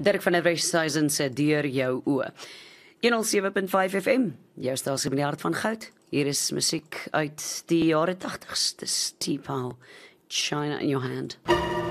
Dirk van der Westhuizen se Deur jou oë. 107.5 FM, jou stasie in die hart van goud. Hier is musiek uit die jare 80's. Dis T-Pow, China in your hand.